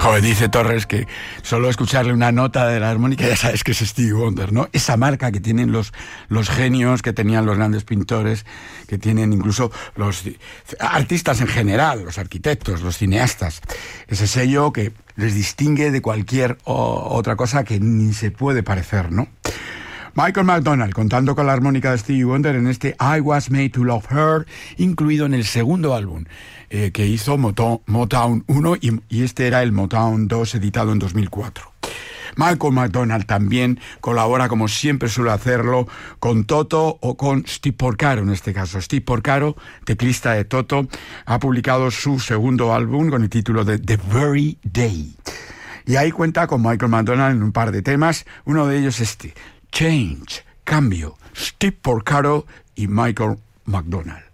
Joder, dice Torres que solo escucharle una nota de la armónica ya sabes que es Stevie Wonder, ¿no? Esa marca que tienen los genios, que tenían los grandes pintores, que tienen incluso los artistas en general, los arquitectos, los cineastas. Ese sello que les distingue de cualquier otra cosa que ni se puede parecer, ¿no? Michael McDonald, contando con la armónica de Stevie Wonder en este I Was Made to Love Her, incluido en el segundo álbum que hizo Motown 1 y este era el Motown 2 editado en 2004. Michael McDonald también colabora, como siempre suele hacerlo, con Toto o con Steve Porcaro en este caso. Steve Porcaro, teclista de Toto, ha publicado su segundo álbum con el título de The Very Day. Y ahí cuenta con Michael McDonald en un par de temas, uno de ellos Change, Cambio, Steve Porcaro y Michael McDonald.